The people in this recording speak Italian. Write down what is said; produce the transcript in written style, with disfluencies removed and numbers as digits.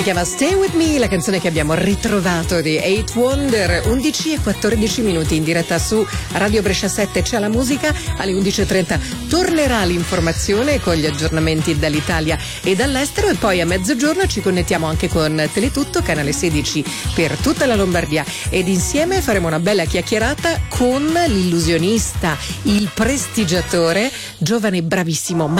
Si chiama Stay With Me, la canzone che abbiamo ritrovato di Eight Wonder. 11 e 14 minuti in diretta su Radio Brescia 7, c'è la musica. Alle 11.30 tornerà l'informazione con gli aggiornamenti dall'Italia e dall'estero, e poi a mezzogiorno ci connettiamo anche con Teletutto, canale 16 per tutta la Lombardia, ed insieme faremo una bella chiacchierata con l'illusionista, il prestigiatore, giovane bravissimo